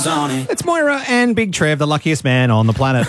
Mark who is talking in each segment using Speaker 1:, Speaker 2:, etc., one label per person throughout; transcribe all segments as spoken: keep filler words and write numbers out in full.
Speaker 1: was on it.
Speaker 2: It's Moira and Big Trev, the luckiest man on the planet.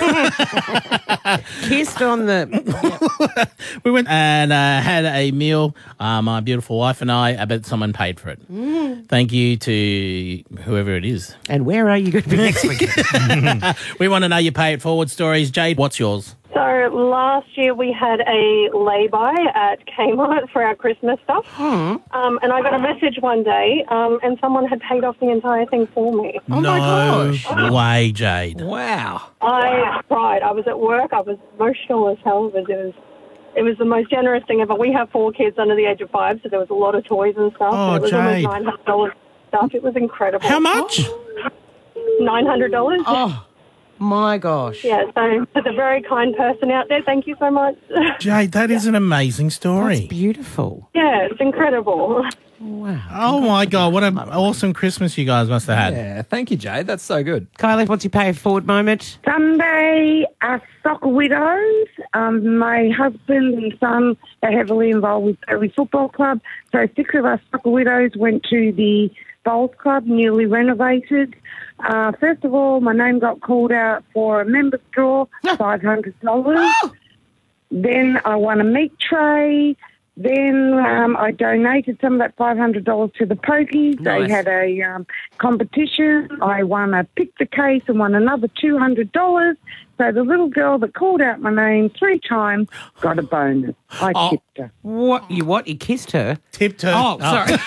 Speaker 3: Kissed on the...
Speaker 4: We went and uh, had a meal, uh, my beautiful wife and I, but someone paid for it.
Speaker 3: Mm.
Speaker 4: Thank you to whoever it is.
Speaker 3: And where are you going to be next week?
Speaker 4: We want to know your pay it forward stories. Jade, what's yours?
Speaker 5: So last year we had a lay-by at Kmart for our Christmas stuff.
Speaker 3: Hmm.
Speaker 5: Um, and I got a message one day um, and someone had paid off the entire thing for me.
Speaker 3: Oh,
Speaker 4: no
Speaker 3: my gosh.
Speaker 4: way, Jade.
Speaker 2: Wow.
Speaker 5: I cried. I was at work. I was emotional as hell. It was, it was, it was the most generous thing ever. We have four kids under the age of five, so there was a lot of toys and stuff.
Speaker 4: Oh,
Speaker 5: and it was
Speaker 4: Jade.
Speaker 5: almost nine hundred dollars stuff. It was incredible.
Speaker 4: How much?
Speaker 5: nine hundred dollars.
Speaker 3: Oh, my gosh.
Speaker 5: Yeah, so it's a very kind person out there. Thank you so much.
Speaker 4: Jade, that is an amazing story.
Speaker 3: That's beautiful.
Speaker 5: Yeah, it's incredible.
Speaker 3: Wow.
Speaker 4: Oh, my God. What an awesome Christmas you guys must have had.
Speaker 2: Yeah, thank you, Jade. That's so good.
Speaker 3: Kylie, what's your pay it forward moment?
Speaker 6: Sunday, uh, Soccer Widows. Um, my husband and son are heavily involved with Burley Football Club. So six of us Soccer Widows went to the Bowls Club, newly renovated. Uh, first of all, my name got called out for a member's draw, five hundred dollars. Then I won a meat tray. Then um, I donated some of that five hundred dollars to the Pokies.
Speaker 3: Nice.
Speaker 6: They had a um, competition. I won a pick the case and won another two hundred dollars. So the little girl that called out my name three times got a bonus. I
Speaker 4: Oh.
Speaker 6: tipped her.
Speaker 3: What? You what? You kissed her?
Speaker 4: Tipped her.
Speaker 3: Oh, sorry.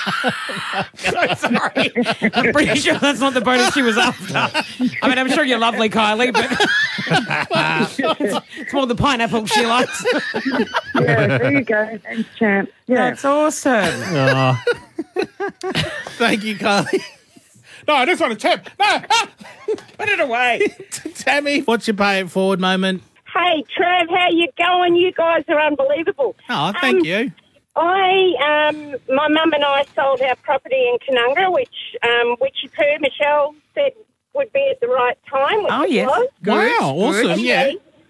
Speaker 3: so sorry. I'm pretty sure that's not the bonus she was after. I mean, I'm sure you're lovely, Kylie, but it's, it's more the pineapple she likes.
Speaker 6: Yeah, there you go. Thanks, champ. Yeah.
Speaker 3: That's awesome.
Speaker 2: Oh,
Speaker 4: Thank you, Kylie. No, I just want to tip. No. Ah!
Speaker 3: Put it away.
Speaker 4: Tammy, what's your pay it forward moment?
Speaker 7: Hey, Trev, how you going? You guys are unbelievable.
Speaker 4: Oh, thank
Speaker 7: Um,
Speaker 4: you.
Speaker 7: I, um, my mum and I sold our property in Canunga, which, um, which you heard Michelle said would be at the right time. Which
Speaker 3: Oh,
Speaker 7: it
Speaker 3: yes.
Speaker 7: was.
Speaker 4: Wow, awesome. Yeah.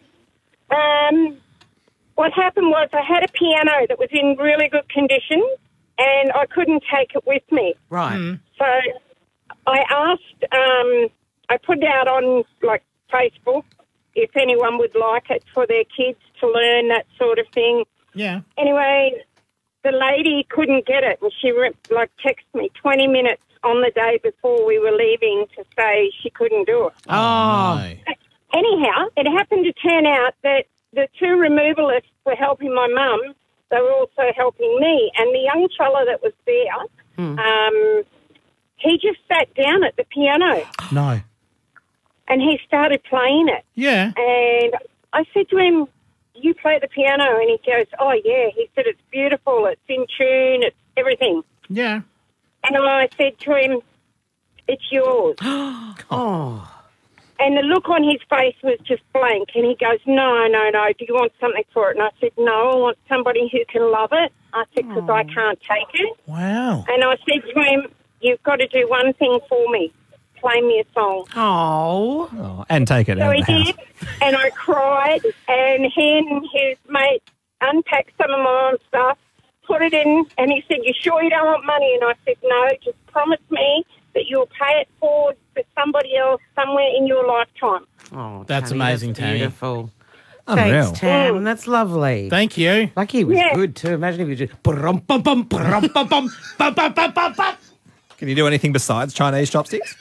Speaker 7: Um, what happened was I had a piano that was in really good condition, and I couldn't take it with me.
Speaker 3: Right.
Speaker 7: So I asked, um, I put it out on, like, Facebook if anyone would like it for their kids to learn that sort of thing.
Speaker 4: Yeah.
Speaker 7: Anyway, the lady couldn't get it, and she, re- like, texted me twenty minutes on the day before we were leaving to say she couldn't do it.
Speaker 3: Oh.
Speaker 4: No.
Speaker 7: Anyhow, it happened to turn out that the two removalists were helping my mum. They were also helping me. And the young fella that was there,
Speaker 3: Hmm.
Speaker 7: um, he just sat down at the piano
Speaker 4: No.
Speaker 7: and he started playing it.
Speaker 4: Yeah.
Speaker 7: And I said to him, you play the piano? And he goes, oh, yeah. He said, it's beautiful. It's in tune. It's everything.
Speaker 4: Yeah.
Speaker 7: And I said to him, it's yours.
Speaker 3: Oh.
Speaker 7: And the look on his face was just blank. And he goes, no, no, no, do you want something for it? And I said, no, I want somebody who can love it. I said, because I can't take it.
Speaker 4: Wow.
Speaker 7: And I said to him, you've got to do one thing for me. Play me a song.
Speaker 3: Oh.
Speaker 2: oh, and take it
Speaker 7: So
Speaker 2: out
Speaker 7: he
Speaker 2: of the house.
Speaker 7: did, and I cried, and he and his mate unpacked some of my own stuff, put it in, and he said, you sure you don't want money? And I said, no, just promise me that you'll pay it forward for somebody else somewhere in your lifetime.
Speaker 3: Oh,
Speaker 4: That's
Speaker 3: Tammy,
Speaker 4: amazing,
Speaker 3: that's
Speaker 4: Tammy.
Speaker 3: Beautiful.
Speaker 2: Unreal.
Speaker 3: Thanks, Tam. That's lovely.
Speaker 4: Thank you.
Speaker 3: Lucky he was
Speaker 7: Yeah.
Speaker 3: good too. Imagine if he just bum bum bum bum bum bum bum bum bum bum bum.
Speaker 2: Can you do anything besides Chinese chopsticks?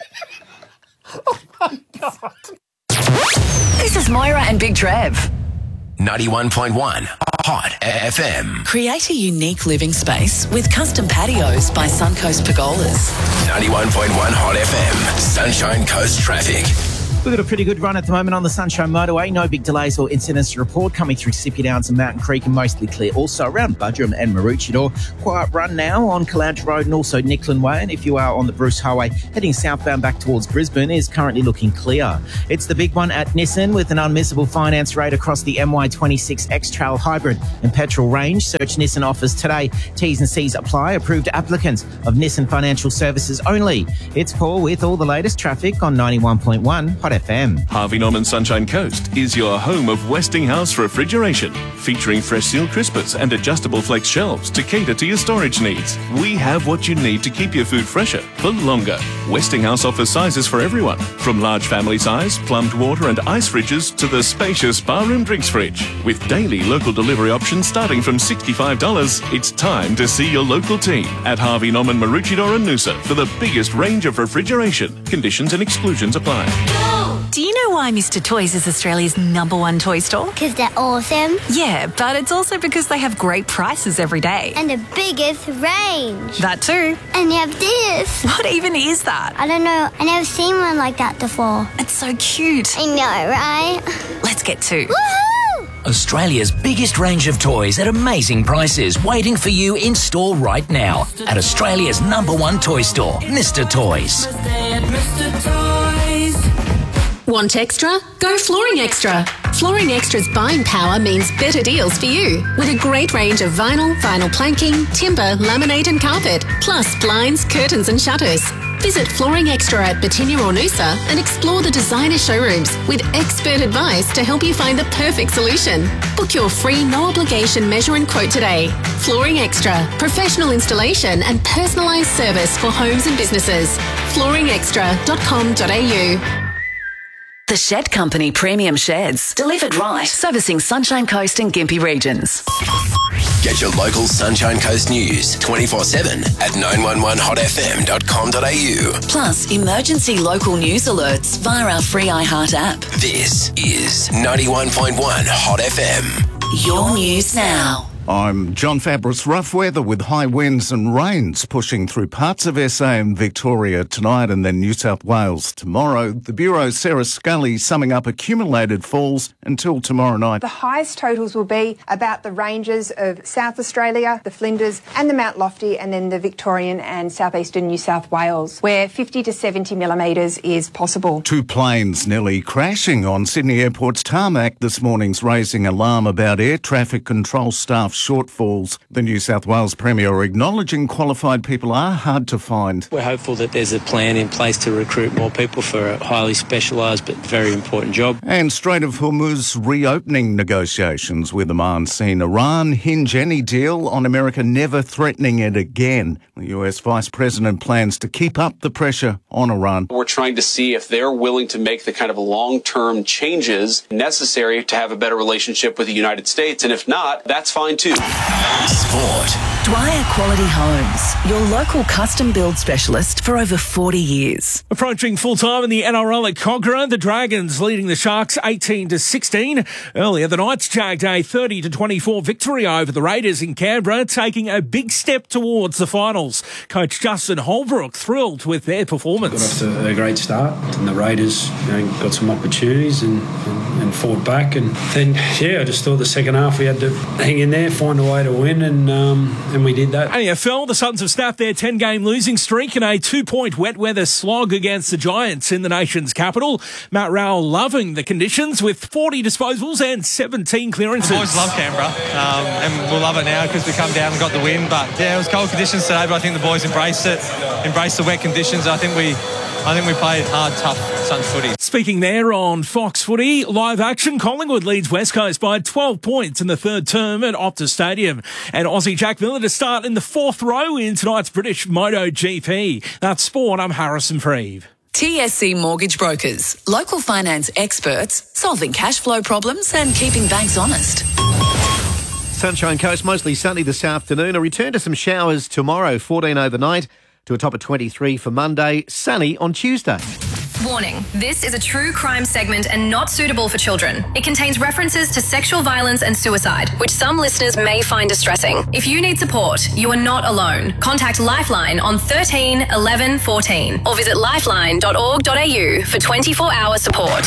Speaker 8: This is Moira and Big Trev.
Speaker 9: ninety-one point one Hot F M.
Speaker 8: Create a unique living space with custom patios by Suncoast Pergolas.
Speaker 9: ninety-one point one Hot F M. Sunshine Coast traffic.
Speaker 10: We've got a pretty good run at the moment on the Sunshine Motorway. No big delays or incidents to report coming through Scipio Downs and Mountain Creek and mostly clear. Also around Budrum and Maroochydore. Quiet run now on Calantara Road and also Nicklin Way. And if you are on the Bruce Highway heading southbound back towards Brisbane, is currently looking clear. It's the big one at Nissan with an unmissable finance rate across the M Y twenty-six X-Trail Hybrid and petrol range. Search Nissan offers today. T's and C's apply. Approved applicants of Nissan Financial Services only. It's Paul with all the latest traffic on ninety-one point one Hot Hot F M.
Speaker 1: Harvey Norman Sunshine Coast is your home of Westinghouse refrigeration, featuring fresh seal crispers and adjustable flex shelves to cater to your storage needs. We have what you need to keep your food fresher for longer. Westinghouse offers sizes for everyone, from large family size, plumbed water and ice fridges to the spacious barroom drinks fridge. With daily local delivery options starting from sixty-five dollars, it's time to see your local team at Harvey Norman Maroochydore and Noosa for the biggest range of refrigeration. Conditions and exclusions apply.
Speaker 11: Do you know why Mister Toys is Australia's number one toy store?
Speaker 12: Because they're awesome.
Speaker 11: Yeah, but it's also because they have great prices every day.
Speaker 12: And the biggest range.
Speaker 11: That too.
Speaker 12: And they have this.
Speaker 11: What even is that?
Speaker 12: I don't know. I never seen one like that before.
Speaker 11: It's so cute.
Speaker 12: I know, right?
Speaker 11: Let's get to.
Speaker 12: Woohoo!
Speaker 13: Australia's biggest range of toys at amazing prices, waiting for you in store right now at Australia's number one toy store, Mister Toys.
Speaker 14: Want extra? Go Flooring Extra. Flooring Extra's buying power means better deals for you. With a great range of vinyl, vinyl planking, timber, laminate and carpet, plus blinds, curtains and shutters. Visit Flooring Extra at Batinia or Noosa and explore the designer showrooms with expert advice to help you find the perfect solution. Book your free no-obligation measure and quote today. Flooring Extra. Professional installation and personalised service for homes and businesses. flooring extra dot com dot a u.
Speaker 8: The Shed Company Premium Sheds. Delivered right. Servicing Sunshine Coast and Gympie regions.
Speaker 9: Get your local Sunshine Coast news twenty-four seven at nine one one hot f m dot com dot a u.
Speaker 8: Plus, emergency local news alerts via our free iHeart app.
Speaker 9: This is ninety-one point one Hot F M.
Speaker 8: Your news now.
Speaker 15: I'm John Fabris. Rough weather with high winds and rains pushing through parts of S A and Victoria tonight and then New South Wales tomorrow. The Bureau's Sarah Scully summing up accumulated falls until tomorrow night.
Speaker 16: The highest totals will be about the ranges of South Australia, the Flinders and the Mount Lofty, and then the Victorian and southeastern New South Wales, where fifty to seventy millimetres is possible.
Speaker 15: Two planes nearly crashing on Sydney Airport's tarmac this morning's raising alarm about air traffic control staff shortfalls. The New South Wales Premier acknowledging qualified people are hard to find.
Speaker 17: We're hopeful that there's a plan in place to recruit more people for a highly specialised but very important job.
Speaker 15: And Strait of Hormuz reopening negotiations with Oman seen Iran hinge any deal on America never threatening it again. The U S Vice President plans to keep up the pressure on Iran.
Speaker 18: We're trying to see if they're willing to make the kind of long-term changes necessary to have a better relationship with the United States. And if not, that's fine too.
Speaker 9: Sport.
Speaker 8: Dwyer Quality Homes, your local custom build specialist for over forty years.
Speaker 19: Approaching full time in the N R L at Cogra, the Dragons leading the Sharks eighteen to sixteen. Earlier, the Knights jagged a thirty to twenty-four victory over the Raiders in Canberra, taking a big step towards the finals. Coach Justin Holbrook thrilled with their performance.
Speaker 20: Got off to a great start, and the Raiders, you know, got some opportunities and, and, and fought back. And then, yeah, I just thought the second half we had to hang in there, find a way to win, and um, and we did that.
Speaker 19: A F L, the Suns have snapped their ten-game losing streak in a two-point wet weather slog against the Giants in the nation's capital. Matt Rowell loving the conditions with forty disposals and seventeen clearances.
Speaker 21: The boys love Canberra, um, and we'll love it now because we come down and got the win. But yeah, it was cold conditions today, but I think the boys embraced it, embraced the wet conditions. I think we, I think we played hard, tough Suns footy.
Speaker 19: Speaking there on Fox Footy, live action, Collingwood leads West Coast by twelve points in the third term at Optus Stadium. And Aussie Jack Miller to start in the fourth row in tonight's British MotoGP. That's sport. I'm Harrison Freeve.
Speaker 8: T S C Mortgage Brokers, local finance experts, solving cash flow problems and keeping banks honest.
Speaker 22: Sunshine Coast, mostly sunny this afternoon. A return to some showers tomorrow, fourteen overnight to a top of twenty-three for Monday, sunny on Tuesday.
Speaker 23: Warning, this is a true crime segment and not suitable for children. It contains references to sexual violence and suicide, which some listeners may find distressing. If you need support, you are not alone. Contact Lifeline on thirteen eleven fourteen or visit lifeline dot org dot a u for twenty-four hour support.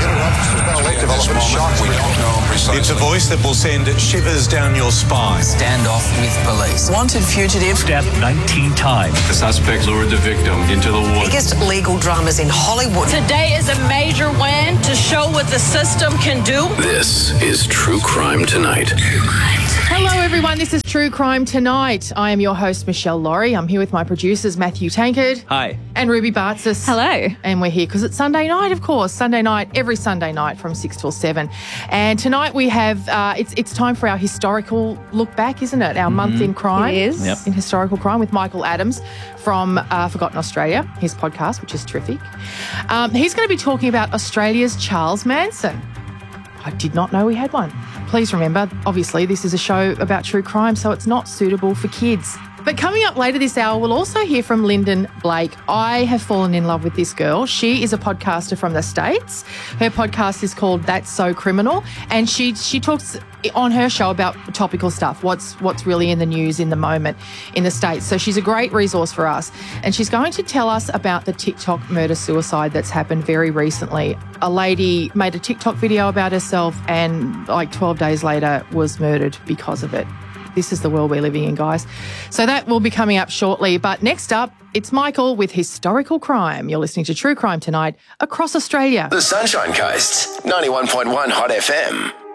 Speaker 24: It's a voice that will send shivers down your spine.
Speaker 13: Standoff with police.
Speaker 8: Wanted fugitive.
Speaker 13: Stabbed nineteen times.
Speaker 24: The suspect lured the victim into the water.
Speaker 8: Biggest legal dramas in Hollywood.
Speaker 25: Today is a major win to show what the system can do.
Speaker 9: This is True Crime Tonight.
Speaker 3: Hello, everyone. This is True Crime Tonight. I am your host, Michelle Laurie. I'm here with my producers, Matthew Tankard.
Speaker 2: Hi.
Speaker 3: And Ruby Bartzis.
Speaker 4: Hello.
Speaker 3: And we're here because it's Sunday night, of course. Sunday night, every Sunday night from six till seven. And tonight we have, uh, it's it's time for our historical look back, isn't it? Our mm-hmm. month in crime.
Speaker 4: It is.
Speaker 2: Yep.
Speaker 3: In historical crime with Michael Adams from uh, Forgotten Australia, his podcast, which is terrific. Um, he's going to be talking about Australia's Charles Manson. I did not know we had one. Please remember, obviously, this is a show about true crime, so it's not suitable for kids. But coming up later this hour, we'll also hear from Lyndon Blake. I have fallen in love with this girl. She is a podcaster from the States. Her podcast is called That's So Criminal, and she she talks on her show about topical stuff, what's what's really in the news in the moment in the States. So she's a great resource for us. And she's going to tell us about the TikTok murder-suicide that's happened very recently. A lady made a TikTok video about herself and like twelve days later was murdered because of it. This is the world we're living in, guys. So that will be coming up shortly. But next up, it's Michael with Historical Crime. You're listening to True Crime Tonight across Australia.
Speaker 9: The Sunshine Coast, ninety-one point one Hot F M.